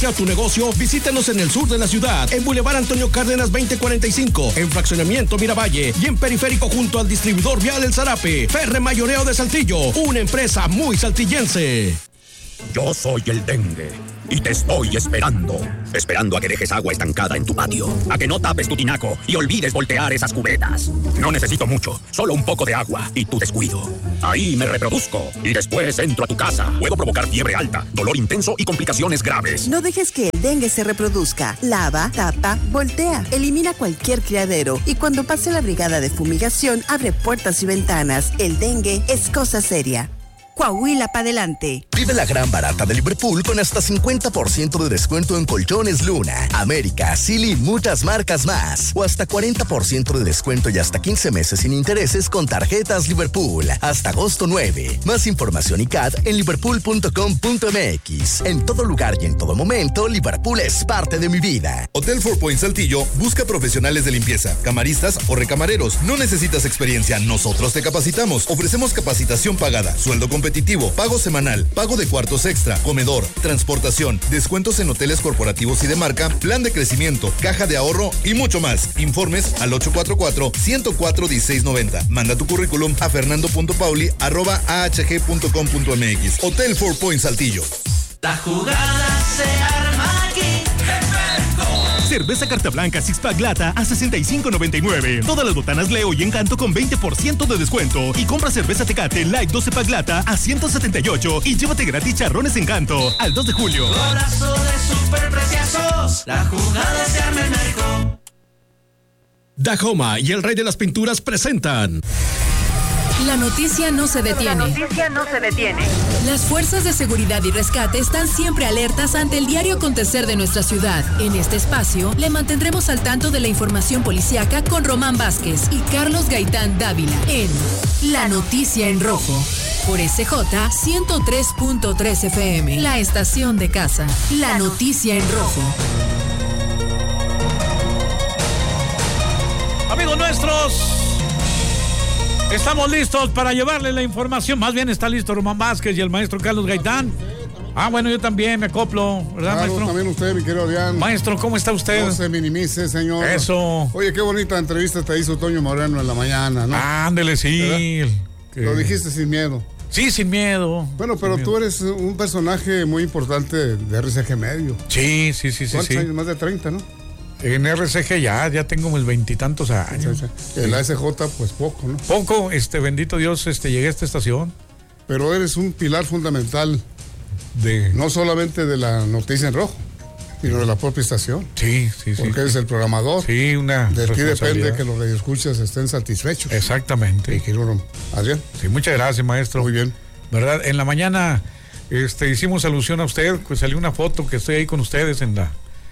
emergencia a tu negocio, visítanos en el sur de la ciudad, en Boulevard Antonio Cárdenas 2045, en Fraccionamiento Miravalle y en Periférico junto al distribuidor vial El Zarape. Ferre Mayoreo de Saltillo, una empresa muy saltillense. Yo soy el dengue y te estoy esperando a que dejes agua estancada en tu patio, a que no tapes tu tinaco y olvides voltear esas cubetas. No necesito mucho, solo un poco de agua y tu descuido. Ahí me reproduzco y después entro a tu casa. Puedo provocar fiebre alta, dolor intenso y complicaciones graves. No dejes que el dengue se reproduzca. Lava, tapa, voltea. Elimina cualquier criadero y cuando pase la brigada de fumigación, abre puertas y ventanas. El dengue es cosa seria. Coahuila para adelante. Vive la gran barata de Liverpool con hasta 50% de descuento en colchones Luna, América, Silly y muchas marcas más. O hasta 40% de descuento y hasta 15 meses sin intereses con tarjetas Liverpool. Hasta agosto 9. Más información y CAD en liverpool.com.mx. En todo lugar y en todo momento, Liverpool es parte de mi vida. Hotel 4 Points Saltillo busca profesionales de limpieza, camaristas o recamareros. No necesitas experiencia, nosotros te capacitamos. Ofrecemos capacitación pagada, sueldo competitivo, pago semanal, pago de cuartos extra, comedor, transportación, descuentos en hoteles corporativos y de marca, plan de crecimiento, caja de ahorro y mucho más. Informes al 844-104-1690. Manda tu currículum a fernando.pauli@ahg.com.mx. Hotel 4 Points Saltillo. La jugada se arma aquí. Cerveza Carta Blanca Six Pack Lata a $65.99. Todas las botanas Leo y Encanto con 20% de descuento. Y compra cerveza Tecate Light 12 Pack Lata a $178 y llévate gratis charrones Encanto al 2 de julio. Golazo de superpreciosos. La jugada se arma en México. Dahoma y el Rey de las Pinturas presentan. La noticia no se detiene. Las fuerzas de seguridad y rescate están siempre alertas ante el diario acontecer de nuestra ciudad. En este espacio, le mantendremos al tanto de la información policíaca con Román Vázquez y Carlos Gaitán Dávila en La Noticia en Rojo. Por SJ 103.3 FM, la estación de casa. La Noticia en Rojo. Amigos nuestros, estamos listos para llevarle la información. Más bien está listo Román Vázquez y el maestro Carlos Gaitán. Bueno, yo también me acoplo, ¿verdad, claro, maestro? También usted, mi querido Adrián. Maestro, ¿cómo está usted? No se minimice, señor. Eso. Oye, qué bonita entrevista te hizo Toño Moreno en la mañana, ¿no? Ándele, sí. Lo dijiste sin miedo. Sí, sin miedo. Bueno, pero tú eres un personaje muy importante de RCG Medio. Sí. ¿Cuántos años? Más de 30, ¿no? En RCG ya tengo mis 20 y tantos años. Sí. En la SJ, pues poco, ¿no? Poco, bendito Dios, llegué a esta estación. Pero eres un pilar fundamental no solamente de la Noticia en Rojo, sino de la propia estación. Sí. Porque eres el programador. Sí, de ti depende que los radioescuchas estén satisfechos. Exactamente. Y quiero, Adrián. Sí, muchas gracias, maestro. Muy bien. ¿Verdad? En la mañana hicimos alusión a usted, pues salió una foto que estoy ahí con ustedes en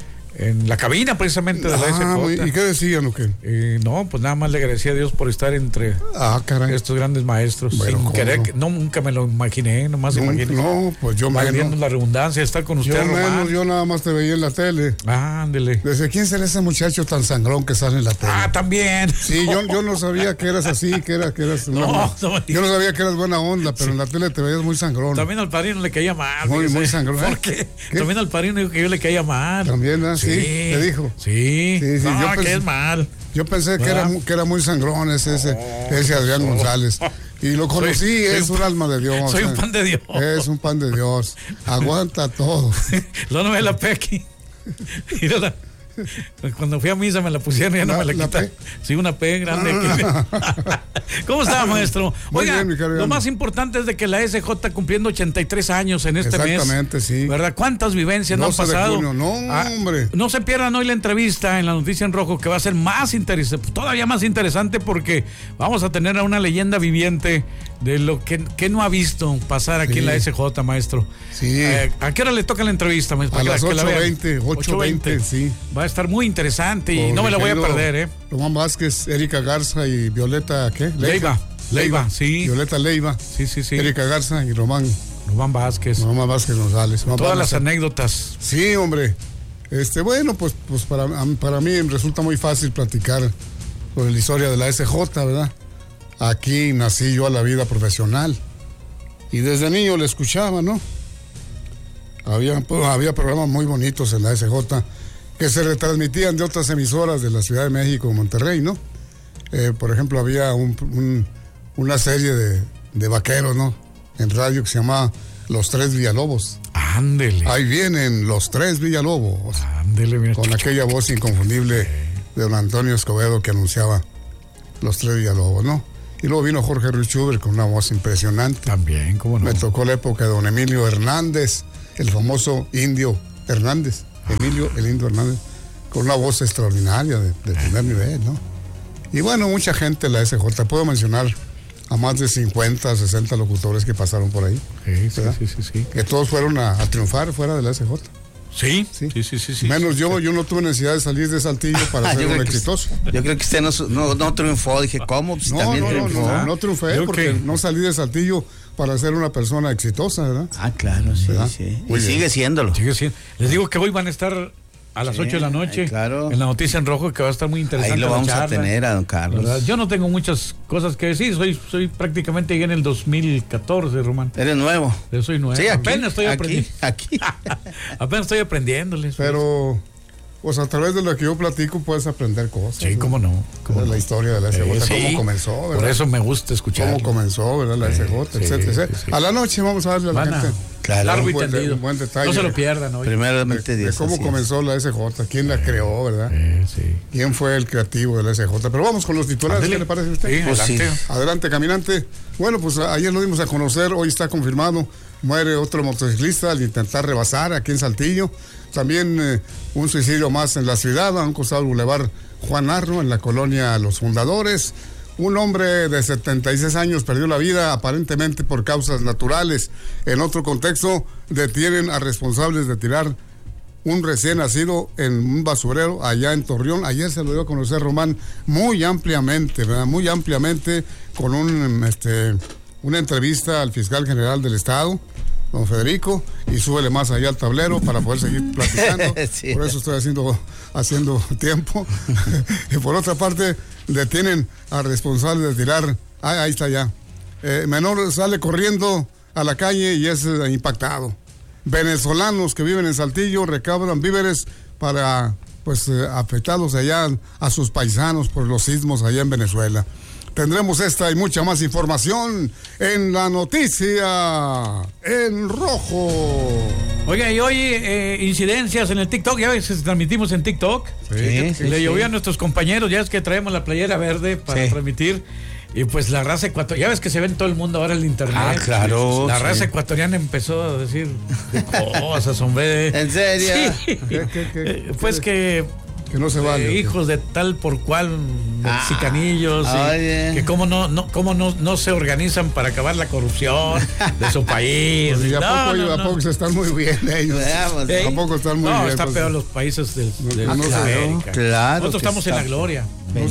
la cabina precisamente de la SJ. ¿Y qué decían o qué? No, pues nada más le agradecía a Dios por estar entre estos grandes maestros. Bueno, sin querer, nunca me lo imaginé, nomás imaginé. No, pues yo menos la redundancia, estar con usted, Román. Yo nada más te veía en la tele. Ándele. ¿Desde quién será ese muchacho tan sangrón que sale en la tele? También. Sí, yo no sabía que eras así, que eras no, yo no sabía que eras buena onda, pero en la tele te veías muy sangrón. También al padrino le caía mal. Muy sangrón. ¿Por qué? También al padrino dijo que yo le caía mal. También, sí, te dijo. Sí. No, que es mal. Yo pensé que era muy sangrón ese Adrián González. Y lo conocí, es un alma de Dios. Soy un pan de Dios. Es un pan de Dios. Aguanta todo. No me la pequi. Mírala. Cuando fui a misa me la pusieron y ya no me la quitaron. Sí, una P grande. ¿Cómo está, maestro? Oiga, lo más importante es de que la SJ cumpliendo 83 años en este mes. Exactamente, sí. ¿Verdad? ¿Cuántas vivencias no han pasado? De junio. No, hombre. No se pierdan hoy la entrevista en La Noticia en Rojo, que va a ser más interesante, todavía más interesante, porque vamos a tener a una leyenda viviente de lo que no ha visto pasar aquí en la SJ, maestro. Sí. ¿A qué hora le toca la entrevista, maestro? A las 8:20, sí. Va a estar muy interesante y no me la voy a perder, Román Vázquez, Erika Garza y Violeta, ¿qué? Leiva, sí. Violeta Leiva. Sí. Erika Garza y Román Vázquez. Román Vázquez González. Todas las anécdotas. Sí, hombre. Bueno, pues para mí resulta muy fácil platicar sobre la historia de la SJ, ¿verdad? Aquí nací yo a la vida profesional. Y desde niño le escuchaba, ¿no? Había programas muy bonitos en la SJ que se retransmitían de otras emisoras de la Ciudad de México, Monterrey, ¿no? Por ejemplo, había una serie de vaqueros, ¿no? En radio que se llamaba Los Tres Villalobos. Ándele. Ahí vienen los Tres Villalobos. Ándele, mira. Con aquella voz inconfundible de don Antonio Escobedo que anunciaba Los Tres Villalobos, ¿no? Y luego vino Jorge Ruiz Schubert con una voz impresionante. También, ¿cómo no? Me tocó la época de don Emilio Hernández, el famoso Indio Hernández. Emilio, el Indio Hernández, con una voz extraordinaria de primer nivel, ¿no? Y bueno, mucha gente en la SJ. Puedo mencionar a más de 50, 60 locutores que pasaron por ahí. Sí. Que todos fueron a triunfar fuera de la SJ. Sí. Menos yo no tuve necesidad de salir de Saltillo para ser un exitoso. Yo creo que usted no triunfó. Dije, ¿cómo? Pues también triunfó. No triunfé porque no salí de Saltillo para ser una persona exitosa, ¿verdad? Ah, claro, sí. Y sigue siéndolo. Les digo que hoy van a estar a las 8 de la noche, claro, en la Noticia en Rojo, que va a estar muy interesante. Ahí lo vamos a tener a don Carlos. ¿Verdad? Yo no tengo muchas cosas que decir, soy prácticamente llegué en el 2014, Román. Eres nuevo. Yo soy nuevo. Sí, apenas estoy aprendiendo. Aquí. Apenas estoy aprendiéndoles. Pero, pues a través de lo que yo platico puedes aprender cosas. Sí, cómo no. La historia de la SJ, cómo comenzó, ¿verdad? Por eso me gusta escuchar. Cómo comenzó, ¿verdad? La SJ, etcétera. A la noche vamos a darle a la gente. Claro, largo y tendido. Un buen detalle. No se lo pierdan hoy. Primeramente de cómo comenzó la SJ, quién la creó, ¿verdad? Quién fue el creativo de la SJ. Pero vamos con los titulares, ¿qué le parece a usted? Sí, adelante. Adelante, caminante. Bueno, pues ayer lo dimos a conocer, hoy está confirmado. Muere otro motociclista al intentar rebasar aquí en Saltillo. También un suicidio más en la ciudad, a un costado del Boulevard Juan Arro, en la colonia Los Fundadores. Un hombre de 76 años perdió la vida aparentemente por causas naturales. En otro contexto, detienen a responsables de tirar un recién nacido en un basurero allá en Torreón. Ayer se lo dio a conocer Román muy ampliamente, ¿verdad? Muy ampliamente, con una entrevista al fiscal general del estado, don Federico, y súbele más allá al tablero para poder seguir platicando. Sí. Por eso estoy haciendo tiempo. Y por otra parte, detienen al responsable de tirar. Ahí está ya. Menor sale corriendo a la calle y es impactado. Venezolanos que viven en Saltillo recaudan víveres para afectados allá a sus paisanos por los sismos allá en Venezuela. Tendremos esta y mucha más información en la Noticia en Rojo. Oiga, y hoy incidencias en el TikTok, ya ves que transmitimos en TikTok. Le llovió a nuestros compañeros, ya es que traemos la playera verde para transmitir. Y pues la raza ecuatoriana, ya ves que se ve en todo el mundo ahora el internet. Ah, claro. La raza ecuatoriana empezó a decir cosas, hombre. ¿En serio? Sí. Pues que no se vale. Hijos de tal por cual mexicanillos, que cómo no se organizan para acabar la corrupción de su país. Pues ¿A poco se están muy bien ellos? ¿A poco están muy bien? No, están peor los países de América. Claro. Nosotros estamos en la gloria.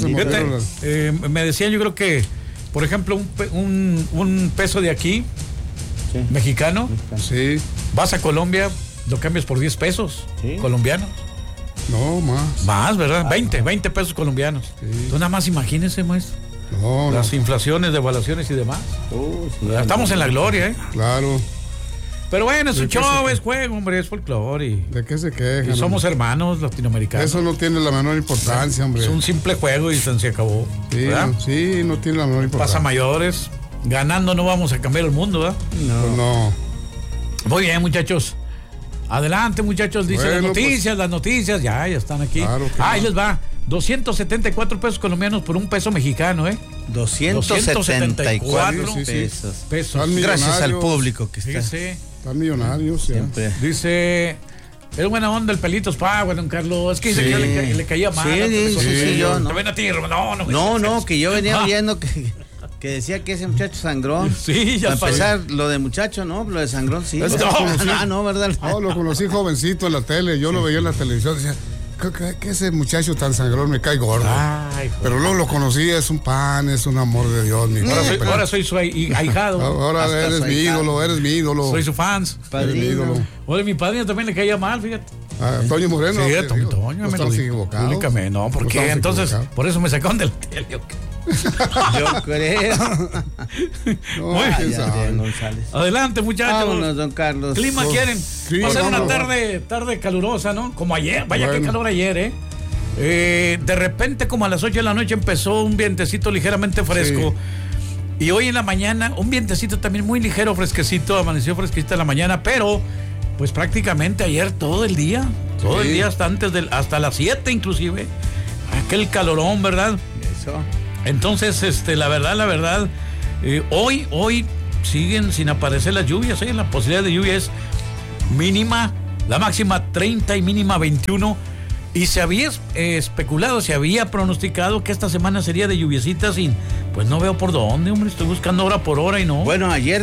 Me decían, yo creo que, por ejemplo, un peso de aquí, mexicano, vas a Colombia, lo cambias por 10 pesos colombianos. No, más. Más, ¿verdad? 20 pesos colombianos. Entonces nada más imagínense, maestro. Las inflaciones, devaluaciones y demás. Estamos en la gloria, Claro. Pero bueno, es un show, es juego, hombre, es folclore. ¿De qué se quejan? Y somos hermanos latinoamericanos. Eso no tiene la menor importancia, hombre. Es un simple juego y se acabó. Sí, no tiene la menor importancia. Pasa mayores. Ganando no vamos a cambiar el mundo, ¿verdad? No. Muy bien, muchachos. Adelante, muchachos, dice las noticias, ya están aquí. Claro ahí les va. 274 pesos colombianos por un peso mexicano, 274 pesos. Gracias al público que está. Están millonarios, siempre. Dice, es buena onda el Pelitos Pagua, don Carlos. Es que dice que le caía mal. Yo no. Ven a ti, no, que yo venía oyendo que decía que ese muchacho sangrón. Sí, ya para empezar, lo de muchacho, ¿no? Lo de sangrón, sí. No, ¿verdad? No, lo conocí jovencito en la tele. Yo lo veía en la televisión. Decía, que ese muchacho tan sangrón me cae gordo. Pero luego lo conocí, es un pan, es un amor de Dios. Ahora soy su ahijado. Ahora eres mi ídolo. Soy su fans. Eres mi ídolo. Oye, mi padre también le caía mal, fíjate. Toño Moreno. Sí, Toño. ¿Estás equivocado? No, ¿por qué? Entonces, por eso me sacaron del tele. Yo creo. Muy bien, González. Adelante, muchachos. Vámonos, don Carlos. Clima quieren. Va a ser una tarde calurosa, ¿no? Como ayer. Vaya que calor ayer, de repente, como a las 8 de la noche, empezó un vientecito ligeramente fresco. Sí. Y hoy en la mañana, un vientecito también muy ligero, fresquecito. Amaneció fresquecito en la mañana, pero pues prácticamente ayer todo el día. Todo el día hasta las 7 inclusive. Aquel calorón, ¿verdad? Eso. Entonces, la verdad, hoy siguen sin aparecer las lluvias, la posibilidad de lluvia es mínima, la máxima 30 y mínima 21, y se había especulado, se había pronosticado que esta semana sería de lluviecitas y pues no veo por dónde, hombre, estoy buscando hora por hora y no. Bueno, ayer